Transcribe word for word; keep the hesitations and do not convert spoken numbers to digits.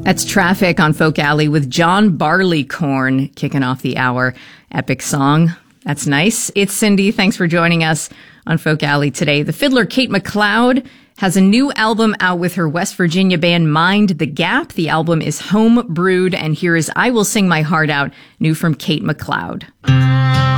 That's Traffic on Folk Alley with John Barleycorn kicking off the hour. Epic song. That's nice. It's Cindy. Thanks for joining us on Folk Alley today. The fiddler Kate MacLeod has a new album out with her West Virginia band Mind the Gap. The album is home brewed, and here is I Will Sing My Heart Out, new from Kate MacLeod.